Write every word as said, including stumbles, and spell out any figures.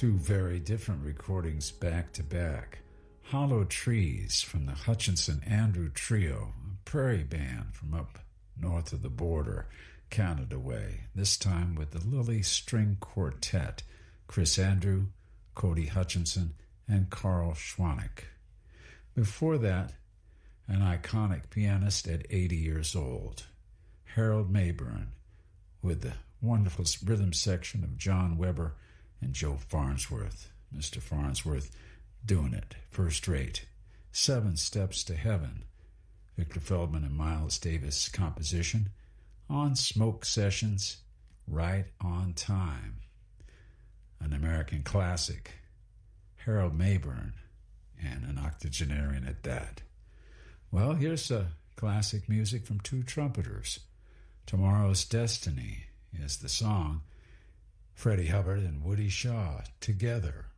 Two very different recordings back to back. Hollow Trees from the Hutchinson-Andrew Trio, a prairie band from up north of the border, Canada way, this time with the Lily String Quartet, Chris Andrew, Cody Hutchinson, and Carl Schwanek. Before that, an iconic pianist at eighty years old, Harold Mabern, with the wonderful rhythm section of John Weber and Joe Farnsworth. Mister Farnsworth doing it first rate. Seven Steps to Heaven, Victor Feldman and Miles Davis composition, on Smoke Sessions, Right on Time. An American classic, Harold Mabern, and an octogenarian at that. Well, here's a classic music from two trumpeters. Tomorrow's Destiny is the song. Freddie Hubbard and Woody Shaw together.